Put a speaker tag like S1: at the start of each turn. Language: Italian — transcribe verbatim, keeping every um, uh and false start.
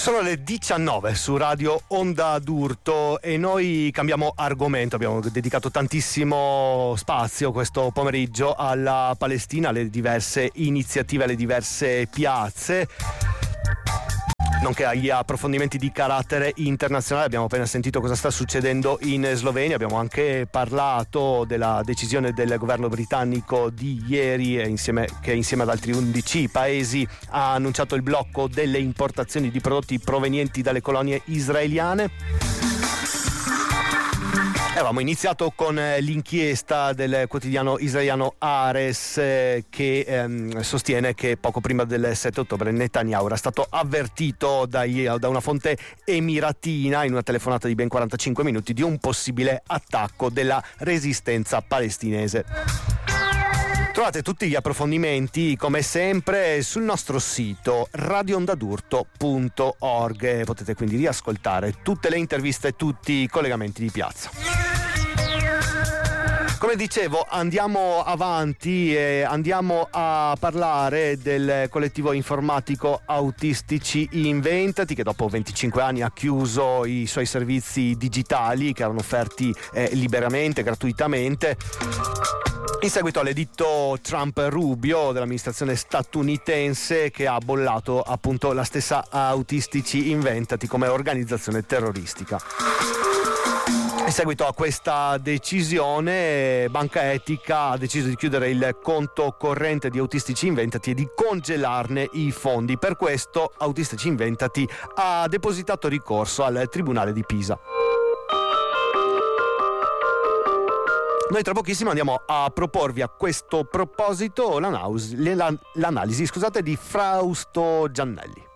S1: Sono le diciannove su Radio Onda d'Urto e noi cambiamo argomento. Abbiamo dedicato tantissimo spazio questo pomeriggio alla Palestina, alle diverse iniziative, alle diverse piazze, nonché agli approfondimenti di carattere internazionale. Abbiamo appena sentito cosa sta succedendo in Slovenia, abbiamo anche parlato della decisione del governo britannico di ieri, insieme, che insieme ad altri undici paesi ha annunciato il blocco delle importazioni di prodotti provenienti dalle colonie israeliane. Avevamo iniziato con l'inchiesta del quotidiano israeliano Haaretz eh, che ehm, sostiene che poco prima del sette ottobre Netanyahu era stato avvertito dai, da una fonte emiratina in una telefonata di ben quarantacinque minuti di un possibile attacco della resistenza palestinese. Trovate tutti gli approfondimenti come sempre sul nostro sito radio onda d'urto punto org. Potete quindi riascoltare tutte le interviste e tutti i collegamenti di piazza. Come dicevo, andiamo avanti e andiamo a parlare del collettivo informatico Autistici Inventati, che dopo venticinque anni ha chiuso i suoi servizi digitali che erano offerti eh, liberamente, gratuitamente, in seguito all'editto Trump-Rubio dell'amministrazione statunitense, che ha bollato appunto la stessa Autistici Inventati come organizzazione terroristica. In seguito a questa decisione, Banca Etica ha deciso di chiudere il conto corrente di Autistici Inventati e di congelarne i fondi. Per questo Autistici Inventati ha depositato ricorso al Tribunale di Pisa. Noi tra pochissimo andiamo a proporvi a questo proposito l'analisi, l'analisi scusate, di Frausto Giannelli.